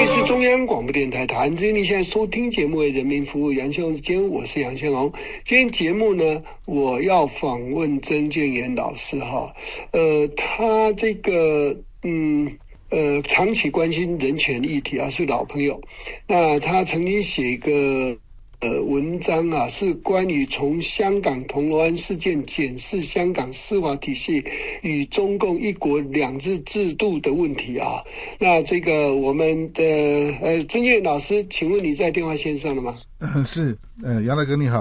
里是中央广播电台台湾之音，你现在收听节目为人民服务杨宪宏时间，我是杨宪宏。今天节目呢，我要访问曾建元老师哈，他这个长期关心人权议题啊，是老朋友。那他曾经写一个文章啊，是关于从香港铜锣湾事件检视香港司法体系与中共一国两制制度的问题啊。那这个我们的曾建元老师，请问你在电话线上了吗？ 是，杨大哥你好。